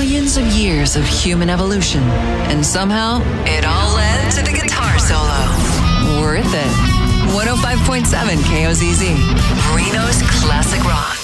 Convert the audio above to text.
millions of years of human evolution, and somehow it all led to the guitar solo. Worth it. 105.7 KOZZ, Reno's Classic Rock.